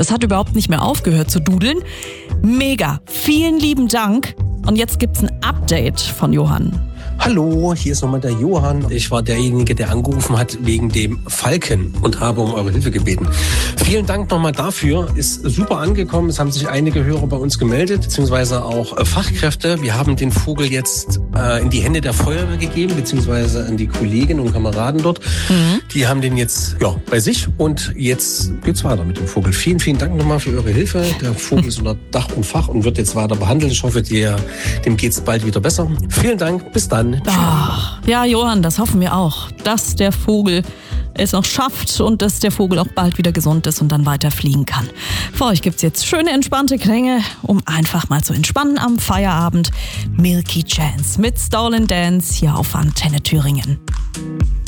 Das hat überhaupt nicht mehr aufgehört zu dudeln. Mega, vielen lieben Dank. Und jetzt gibt's ein Update von Johann. Hallo, hier ist nochmal der Johann. Ich war derjenige, der angerufen hat wegen dem Falken und habe um eure Hilfe gebeten. Vielen Dank nochmal dafür. Ist super angekommen. Es haben sich einige Hörer bei uns gemeldet, beziehungsweise auch Fachkräfte. Wir haben den Vogel jetzt in die Hände der Feuerwehr gegeben, beziehungsweise an die Kolleginnen und Kameraden dort. Die haben den jetzt bei sich und jetzt geht's weiter mit dem Vogel. Vielen, vielen Dank nochmal für eure Hilfe. Der Vogel ist unter Dach und Fach und wird jetzt weiter behandelt. Ich hoffe, dem geht's bald wieder besser. Vielen Dank. Bis dann. Ja, Johann, das hoffen wir auch, dass der Vogel es noch schafft und dass der Vogel auch bald wieder gesund ist und dann weiter fliegen kann. Für euch gibt's jetzt schöne, entspannte Klänge, um einfach mal zu entspannen am Feierabend. Milky Chance mit Stolen Dance hier auf Antenne Thüringen.